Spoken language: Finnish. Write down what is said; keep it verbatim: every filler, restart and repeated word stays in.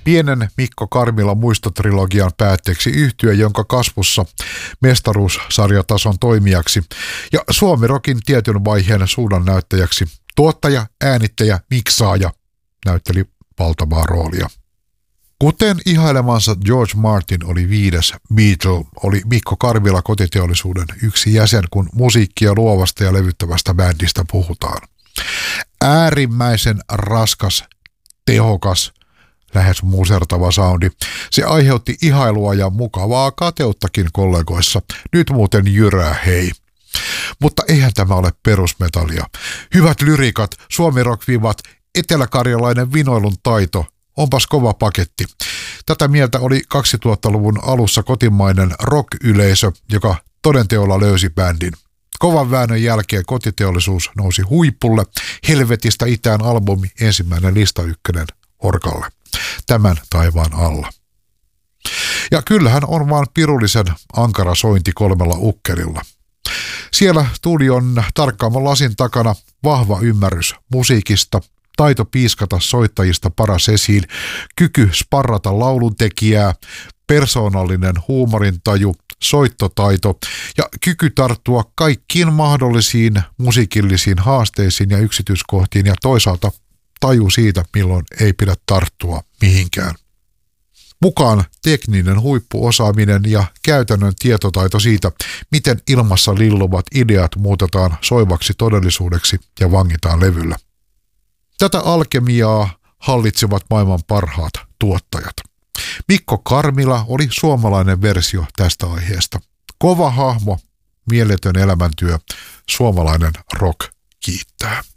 Pienen Mikko Karmilan muistotrilogian päätteeksi yhtye, jonka kasvussa mestaruussarjatason toimijaksi ja Suomi-rokin tietyn vaiheen suunnannäyttäjäksi tuottaja, äänittäjä, miksaaja näytteli valtavaa roolia. Kuten ihailemansa George Martin oli viides Beatle, oli Mikko Karmila kotiteollisuuden yksi jäsen, kun musiikkia luovasta ja levyttävästä bändistä puhutaan. Äärimmäisen raskas, tehokas, lähes musertava soundi. Se aiheutti ihailua ja mukavaa kateuttakin kollegoissa. Nyt muuten jyrää hei. Mutta eihän tämä ole perusmetallia. Hyvät lyrikat, suomi-rock-vivat, eteläkarjalainen vinoilun taito. Onpas kova paketti. Tätä mieltä oli kaksituhattaluvun alussa kotimainen rock-yleisö, joka todenteolla löysi bändin. Kovan väännön jälkeen kotiteollisuus nousi huipulle. Helvetistä itään albumi ensimmäinen lista ykkönen Orkalle. Tämän taivaan alla. Ja kyllähän on vaan pirullisen ankara sointi kolmella ukkerilla. Siellä studion tarkkaamman lasin takana vahva ymmärrys musiikista, taito piiskata soittajista paras esiin, kyky sparrata lauluntekijää, persoonallinen huumorintaju, soittotaito ja kyky tarttua kaikkiin mahdollisiin musiikillisiin haasteisiin ja yksityiskohtiin ja toisaalta taju siitä, milloin ei pidä tarttua mihinkään. Mukaan tekninen huippuosaaminen ja käytännön tietotaito siitä, miten ilmassa lilluvat ideat muutetaan soivaksi todellisuudeksi ja vangitaan levyllä. Tätä alkemiaa hallitsevat maailman parhaat tuottajat. Mikko Karmila oli suomalainen versio tästä aiheesta. Kova hahmo, mieletön elämäntyö, suomalainen rock kiittää.